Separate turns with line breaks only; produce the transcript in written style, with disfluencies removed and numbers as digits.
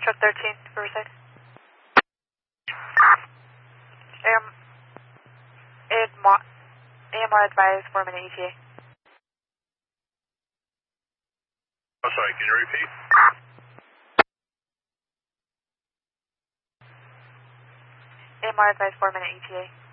Truck 13, Riverside. AMR advised 4-minute ETA.
I'm sorry, can you repeat?
AMR advised 4-minute ETA.